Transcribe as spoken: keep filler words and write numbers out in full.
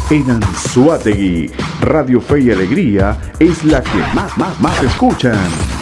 En Anzoátegui, Radio Fe y Alegría es la que más, más, más escuchan.